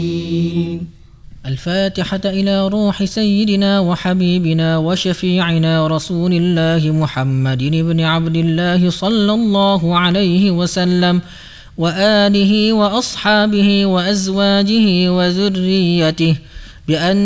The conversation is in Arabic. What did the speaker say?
الفاتحة إلى روح سيدنا وحبيبنا وشفيعنا رسول الله محمد بن عبد الله صلى الله عليه وسلم وآله وأصحابه وأزواجه وذريته بأن